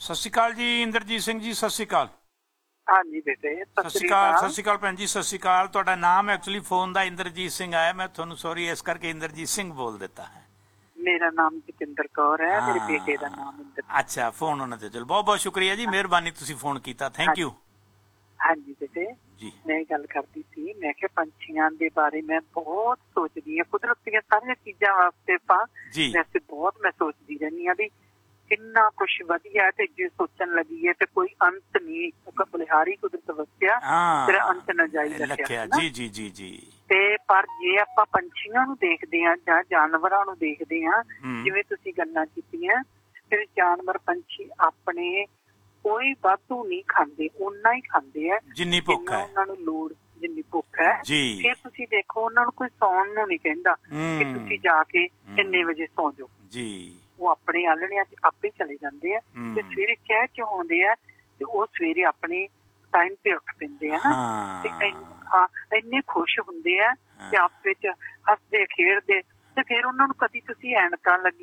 ਸਤਿ ਸ਼੍ਰੀ ਅਕਾਲ ਜੀ ਇੰਦਰਜੀਤ ਸਿੰਘ ਜੀ, ਸਤਿ ਸ਼੍ਰੀ ਅਕਾਲ। ਹਾਂਜੀ ਬੇਟੇ, ਸਤਿ ਸ਼੍ਰੀ ਅਕਾਲ। ਸਤਿ ਸ਼੍ਰੀ ਅਕਾਲ ਭੈਣ ਜੀ, ਸਤਿ ਸ਼੍ਰੀ ਅਕਾਲ। ਤੁਹਾਡਾ ਨਾਮ ਐਕਚੁਅਲੀ ਫੋਨ ਦਾ ਇੰਦਰਜੀਤ ਸਿੰਘ ਆਇਆ, ਮੈਂ ਤੁਹਾਨੂੰ ਸੌਰੀ ਇਸ ਕਰਕੇ ਇੰਦਰਜੀਤ ਸਿੰਘ ਬੋਲ ਦਿੱਤਾ ਹੈ। ਮੇਰਾ ਨਾਮ ਜਤਿੰਦਰ ਕੌਰ ਹੈ, ਮੇਰੇ ਬੇਟੇ ਦਾ ਨਾਮ ਇੰਦਰ। ਅੱਛਾ, ਫੋਨ ਉਹਨਾਂ ਤੇ ਚਲੋ, ਬਹੁਤ ਬਹੁਤ ਸ਼ੁਕਰੀਆ ਜੀ, ਮਿਹਰਬਾਨੀ, ਤੁਸੀਂ ਫੋਨ ਕੀਤਾ, ਥੈਂਕ ਯੂ ਹਾਂਜੀ ਬੇਟੇ ਜੀ। ਮੈਂ ਇਹ ਗੱਲ ਕਰਦੀ ਸੀ, ਮੈਂ ਕਿਹਾ ਪੰਛੀਆਂ ਦੇ ਬਾਰੇ ਮੈਂ ਬਹੁਤ ਸੋਚਦੀ ਹਾਂ। ਕੁਦਰਤ ਦੀਆਂ ਸਾਰੀਆਂ ਚੀਜ਼ਾਂ ਵਾਸਤੇ ਤਾਂ ਵੈਸੇ ਬਹੁਤ ਮੈਂ ਸੋਚਦੀ ਰਹਿੰਦੀ ਹਾਂ ਵੀ ਕਿੰਨਾ ਕੁਛ ਵਧੀਆ, ਤੇ ਜੇ ਸੋਚਣ ਲੱਗੀਏ ਤੇ ਕੋਈ ਅੰਤ ਨਹੀਂ। ਬਲਿਹਾਰੀ ਕੁਦਰਤ ਵਸਿਆ, ਫਿਰ ਅੰਤ ਨਾ ਜਾਈ ਰੱਖਿਆ। ਜੀ ਜੀ ਜੀ ਜੀ। ਤੇ ਪਰ ਜੇ ਆਪਾਂ ਪੰਛੀਆਂ ਨੂੰ ਦੇਖਦੇ ਹਾਂ ਜਾਂ ਜਾਨਵਰਾਂ ਨੂੰ ਦੇਖਦੇ ਹਾਂ, ਜਿਵੇਂ ਤੁਸੀਂ ਗੱਲਾਂ ਕੀਤੀਆਂ, ਫਿਰ ਜਾਨਵਰ ਪੰਛੀ ਆਪਣੇ ਕੋਈ ਵਾਧੂ ਨਹੀਂ ਖਾਂਦੇ, ਓਨਾ ਹੀ ਖਾਂਦੇ ਆ ਜਿੰਨੀ ਭੁੱਖ ਹੈ ਉਹਨਾਂ ਨੂੰ ਲੋੜ, ਜਿੰਨੀ ਭੁੱਖ ਹੈ। ਫਿਰ ਤੁਸੀਂ ਦੇਖੋ ਉਹਨਾਂ ਨੂੰ ਕੋਈ ਸੌਣ ਨੂੰ ਨਹੀਂ ਕਹਿੰਦਾ ਕਿ ਤੁਸੀਂ ਜਾ ਕੇ ਇੰਨੇ ਵਜੇ ਸੌ ਜਾਓ ਜੀ। ਉਹ ਆਪਣੇ ਆਲਣਿਆਂ 'ਚ ਆਪੇ ਚਲੇ ਜਾਂਦੇ ਆ ਤੇ ਸਵੇਰੇ ਕਹਿ ਚਹਾਉਂਦੇ ਆ ਤੇ ਉਹ ਸਵੇਰੇ ਆਪਣੇ ਟਾਈਮ ਤੇ ਉੱਠ ਪੈਂਦੇ ਆ ਨਾ, ਤੇ ਇੰਨੇ ਖੁਸ਼ ਹੁੰਦੇ ਆ ਤੇ ਆਪਸ ਵਿੱਚ ਹੱਸਦੇ ਖੇਡਦੇ। ਤੇ ਫਿਰ ਉਹਨਾਂ ਨੂੰ ਕਦੀ ਤੁਸੀਂ ਐਨਕਾਂ ਲੱਗੀ